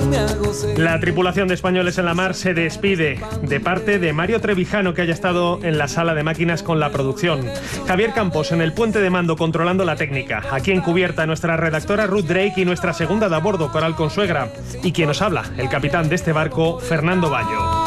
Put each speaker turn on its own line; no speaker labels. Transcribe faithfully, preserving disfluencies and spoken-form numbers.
La tripulación de Españoles en la Mar se despide de parte de Mario Trevijano, que haya estado en la sala de máquinas con la producción. Javier Campos en el puente de mando controlando la técnica. Aquí en cubierta nuestra redactora Ruth Drake y nuestra segunda de a bordo, Coral Consuegra. Y quien nos habla, el capitán de este barco, Fernando Bayo.